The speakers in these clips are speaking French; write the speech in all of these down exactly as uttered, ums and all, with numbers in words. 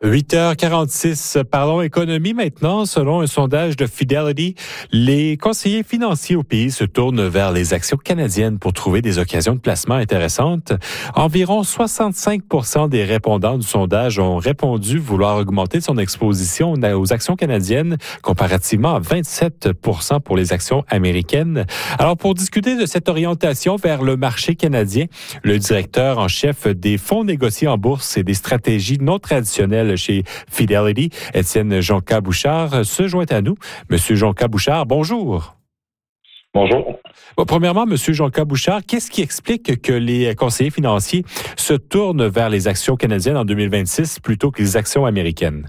huit heures quarante-six, parlons économie maintenant. Selon un sondage de Fidelity, les conseillers financiers au pays se tournent vers les actions canadiennes pour trouver des occasions de placement intéressantes. Environ soixante-cinq pour cent des répondants du sondage ont répondu vouloir augmenter son exposition aux actions canadiennes, comparativement à vingt-sept pour cent pour les actions américaines. Alors, pour discuter de cette orientation vers le marché canadien, le directeur en chef des fonds négociés en bourse et des stratégies non traditionnelles chez Fidelity, Étienne Jonca-Bouchard, se joint à nous. Monsieur Jonca-Bouchard, bonjour. Bonjour. Bon, premièrement, Monsieur Jonca-Bouchard, qu'est-ce qui explique que les conseillers financiers se tournent vers les actions canadiennes en deux mille vingt-six plutôt que les actions américaines?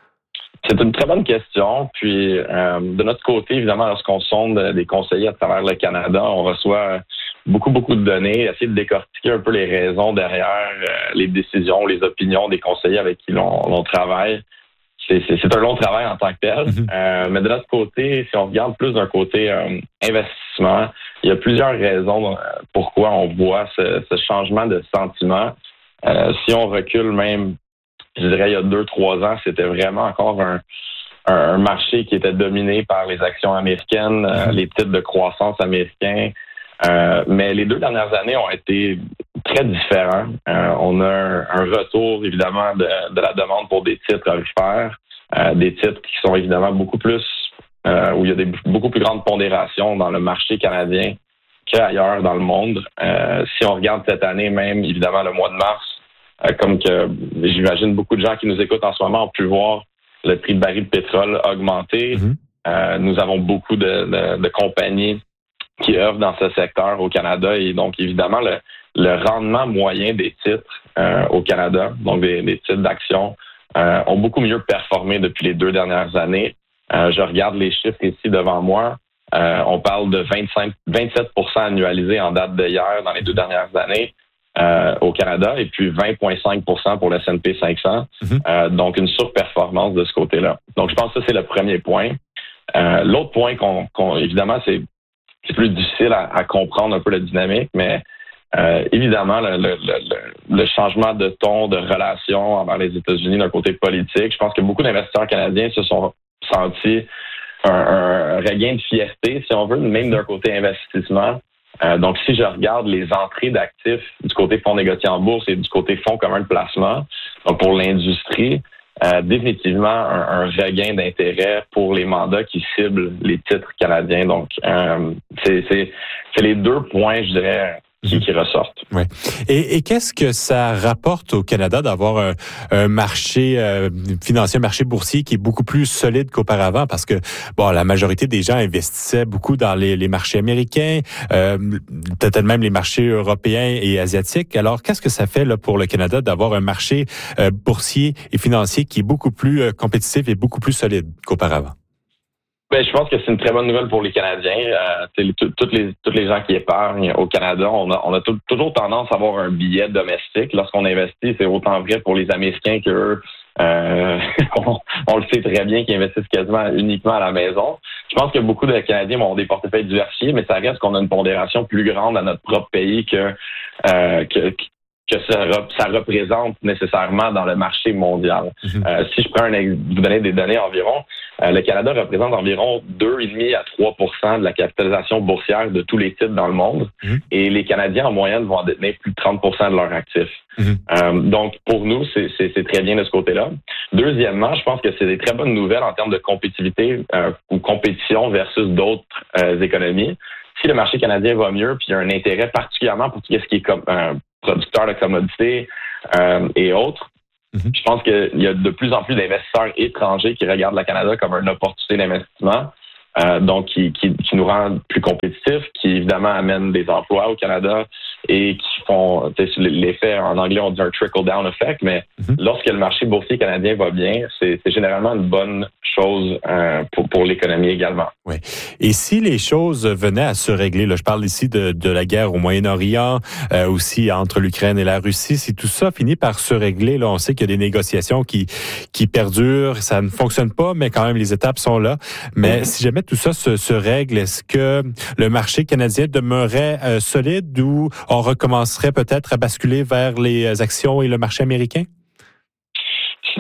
C'est une très bonne question. Puis, euh, de notre côté, évidemment, lorsqu'on sonde des conseillers à travers le Canada, on reçoit beaucoup, beaucoup de données, essayer de décortiquer un peu les raisons derrière euh, les décisions, les opinions des conseillers avec qui l'on, l'on travaille. C'est, c'est, c'est un long travail en tant que tel. Mm-hmm. Euh, mais de notre côté, si on regarde plus d'un côté euh, investissement, il y a plusieurs raisons pourquoi on voit ce, ce changement de sentiment. Euh, si on recule même, je dirais, il y a deux, trois ans, c'était vraiment encore un, un, un marché qui était dominé par les actions américaines, mm-hmm. euh, les titres de croissance américains. Euh, mais les deux dernières années ont été très différents. Euh, on a un, un retour, évidemment, de, de la demande pour des titres aurifères, euh, des titres qui sont évidemment beaucoup plus, euh, où il y a des beaucoup plus grandes pondérations dans le marché canadien qu'ailleurs dans le monde. Euh, si on regarde cette année même, évidemment, le mois de mars, euh, comme que j'imagine beaucoup de gens qui nous écoutent en ce moment ont pu voir le prix de baril de pétrole augmenter. Mm-hmm. Euh, nous avons beaucoup de, de, de compagnies qui œuvrent dans ce secteur au Canada et donc évidemment le, le rendement moyen des titres euh, au Canada, donc des, des titres d'actions, euh, ont beaucoup mieux performé depuis les deux dernières années. Euh, je regarde les chiffres ici devant moi. Euh, on parle de vingt-cinq, vingt-sept pour cent annualisés en date de hier dans les deux dernières années euh, au Canada et puis vingt virgule cinq pour cent pour le S and P cinq cents. Mm-hmm. Euh, donc une surperformance de ce côté-là. Donc je pense que ça c'est le premier point. Euh, l'autre point qu'on, qu'on évidemment c'est C'est plus difficile à, à comprendre un peu la dynamique, mais euh, évidemment, le, le, le, le changement de ton, de relation envers les États-Unis d'un côté politique, je pense que beaucoup d'investisseurs canadiens se sont sentis un, un regain de fierté, si on veut, même d'un côté investissement. Euh, donc, si je regarde les entrées d'actifs du côté fonds négociés en bourse et du côté fonds commun de placement, donc pour l'industrie, Euh, définitivement un, un regain d'intérêt pour les mandats qui ciblent les titres canadiens. Donc, euh, c'est, c'est, c'est les deux points, je dirais, qui, qui ressortent. Ouais. Et, et qu'est-ce que ça rapporte au Canada d'avoir un, un marché euh, financier, un marché boursier qui est beaucoup plus solide qu'auparavant? Parce que, bon, la majorité des gens investissaient beaucoup dans les, les marchés américains, euh, peut-être même les marchés européens et asiatiques. Alors, qu'est-ce que ça fait là pour le Canada d'avoir un marché euh, boursier et financier qui est beaucoup plus euh, compétitif et beaucoup plus solide qu'auparavant? Ben, je pense que c'est une très bonne nouvelle pour les Canadiens. Euh, toutes les toutes les gens qui épargnent au Canada, on a, on a tout, toujours tendance à avoir un billet domestique. Lorsqu'on investit, c'est autant vrai pour les Américains qu'eux. Euh, on, on le sait très bien qu'ils investissent quasiment uniquement à la maison. Je pense que beaucoup de Canadiens ont des portefeuilles diversifiés, mais ça reste qu'on a une pondération plus grande à notre propre pays que euh, que que ça, ça représente nécessairement dans le marché mondial. Mm-hmm. Euh, si je prends un, vous donner des données environ, euh, le Canada représente environ deux virgule cinq à trois pour cent de la capitalisation boursière de tous les titres dans le monde, mm-hmm. et les Canadiens en moyenne vont en détenir plus de trente pour cent de leurs actifs. Mm-hmm. Euh, donc pour nous, c'est, c'est, c'est très bien de ce côté-là. Deuxièmement, je pense que c'est des très bonnes nouvelles en termes de compétitivité euh, ou compétition versus d'autres euh, économies. Si le marché canadien va mieux, puis il y a un intérêt particulièrement pour tout ce qui est comme euh, producteurs de commodités euh, et autres, mm-hmm. je pense qu'il y a de plus en plus d'investisseurs étrangers qui regardent le Canada comme une opportunité d'investissement, euh, donc qui, qui, qui nous rend plus compétitifs, qui évidemment amènent des emplois au Canada et qui font, l'effet, en anglais on dit un trickle-down effect, mais mm-hmm. lorsque le marché boursier canadien va bien, c'est, c'est généralement une bonne chose euh, pour, pour l'économie également. Oui. Et si les choses venaient à se régler, là, je parle ici de, de la guerre au Moyen-Orient, euh, aussi entre l'Ukraine et la Russie, si tout ça finit par se régler, là, on sait qu'il y a des négociations qui, qui perdurent, ça ne fonctionne pas, mais quand même les étapes sont là. Mais mm-hmm. si jamais tout ça se, se règle, est-ce que le marché canadien demeurerait euh, solide ou on recommencerait peut-être à basculer vers les actions et le marché américain?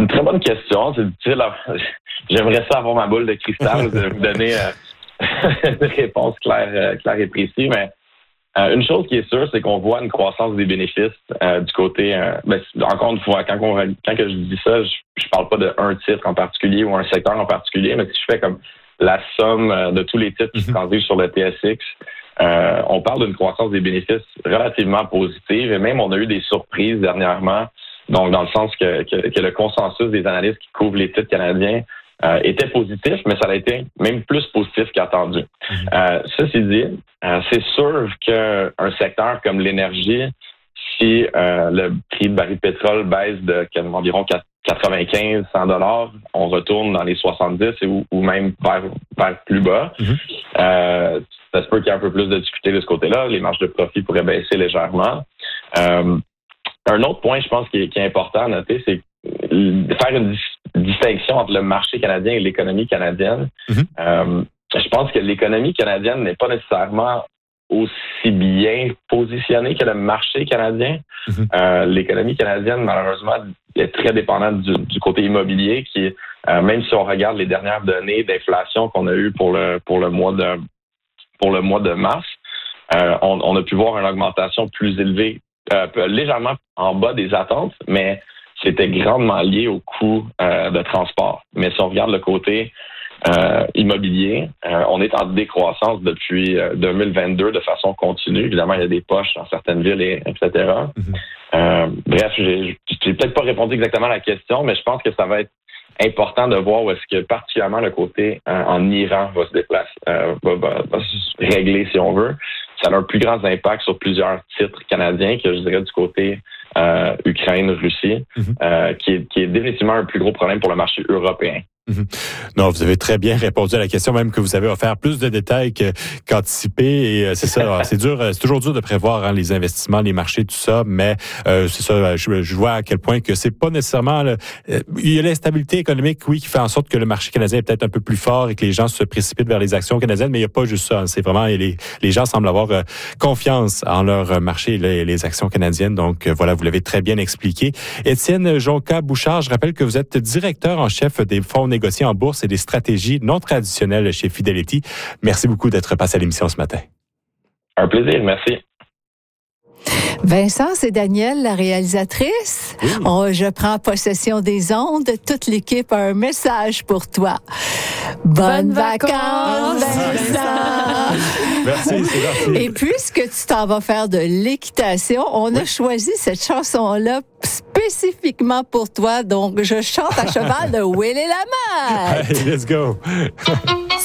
une très bonne question. C'est difficile. À... J'aimerais ça avoir ma boule de cristal, de vous donner euh, une réponse claire, euh, claire et précise, mais euh, une chose qui est sûre, c'est qu'on voit une croissance des bénéfices euh, du côté. Euh, ben, encore une fois, quand, on, quand que je dis ça, je, je parle pas d'un titre en particulier ou un secteur en particulier, mais si je fais comme la somme euh, de tous les titres qui se transigent sur le T S X, euh, on parle d'une croissance des bénéfices relativement positive et même on a eu des surprises dernièrement. Donc, dans le sens que, que, que le consensus des analystes qui couvrent les titres canadiens euh, était positif, mais ça a été même plus positif qu'attendu. Mm-hmm. Euh, ceci dit, euh, c'est sûr qu'un secteur comme l'énergie, si euh, le prix de baril de pétrole baisse de environ quatre-vingt-quinze à cent dollars, on retourne dans les soixante-dix ou, ou même vers, vers plus bas. Mm-hmm. Euh, ça se peut qu'il y ait un peu plus de difficulté de ce côté-là. Les marges de profit pourraient baisser légèrement. Euh, Un autre point, je pense, qui est, qui est important à noter, c'est de faire une dis- distinction entre le marché canadien et l'économie canadienne. Mm-hmm. Euh, je pense que l'économie canadienne n'est pas nécessairement aussi bien positionnée que le marché canadien. Mm-hmm. Euh, l'économie canadienne, malheureusement, est très dépendante du, du côté immobilier, qui, euh, même si on regarde les dernières données d'inflation qu'on a eues pour le pour le mois de pour le mois de mars, euh, on, on a pu voir une augmentation plus élevée. Euh, légèrement en bas des attentes, mais c'était grandement lié au coût euh, de transport. Mais si on regarde le côté euh, immobilier, euh, on est en décroissance depuis euh, deux mille vingt-deux de façon continue. Évidemment, il y a des poches dans certaines villes, et, etc. Mm-hmm. Euh, bref, j'ai, j'ai peut-être pas répondu exactement à la question, mais je pense que ça va être important de voir où est-ce que particulièrement le côté euh, en Iran va se déplacer, euh, va, va, va se régler si on veut. Ça a un plus grand impact sur plusieurs titres canadiens que je dirais du côté euh, Ukraine-Russie, mm-hmm. euh, qui, est, qui est définitivement un plus gros problème pour le marché européen. Mm-hmm. Non, vous avez très bien répondu à la question, même que vous avez offert plus de détails que, qu'anticipé. Et euh, c'est ça, alors, c'est dur, c'est toujours dur de prévoir hein, les investissements, les marchés, tout ça. Mais euh, c'est ça, je, je vois à quel point que c'est pas nécessairement. Là, il y a l'instabilité économique, oui, qui fait en sorte que le marché canadien est peut-être un peu plus fort et que les gens se précipitent vers les actions canadiennes. Mais il n'y a pas juste ça. Hein, c'est vraiment les, les gens semblent avoir euh, confiance en leur marché, les, les actions canadiennes. Donc euh, voilà, vous l'avez très bien expliqué. Étienne Jonca-Bouchard, je rappelle que vous êtes directeur en chef des fonds négocier en bourse et des stratégies non traditionnelles chez Fidelity. Merci beaucoup d'être passé à l'émission ce matin. Un plaisir, merci. Vincent, c'est Danielle, la réalisatrice. Oui. Oh, je prends possession des ondes. Toute l'équipe a un message pour toi. Bonnes, Bonnes vacances, Vincent! Merci, c'est merci. Et puisque tu t'en vas faire de l'équitation, on oui. a choisi cette chanson-là spécifiquement pour toi. Donc, je chante à cheval de Willy Lamar. Hey, let's go!